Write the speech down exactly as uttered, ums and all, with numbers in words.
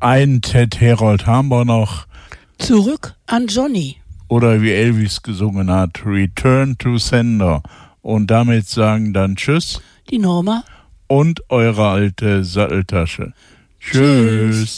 einen Ted Herold haben wir noch. Zurück an Johnny. Oder wie Elvis gesungen hat, Return to Sender. Und damit sagen dann Tschüss. Die Norma. Und eure alte Satteltasche. Tschüss. Tschüss.